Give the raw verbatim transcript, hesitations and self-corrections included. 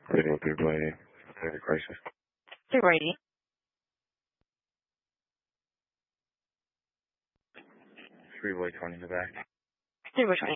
Signal three way, thirty crisis. three eighty. Three way twenty in the back. three twenty.